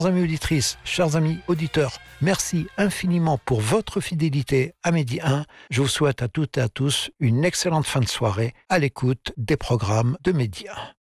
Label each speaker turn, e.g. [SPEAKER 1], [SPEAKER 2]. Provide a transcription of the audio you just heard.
[SPEAKER 1] Amis auditrices, chers amis auditeurs, merci infiniment pour votre fidélité à Midi 1. Je vous souhaite à toutes et à tous une excellente fin de soirée à l'écoute des programmes de Midi 1.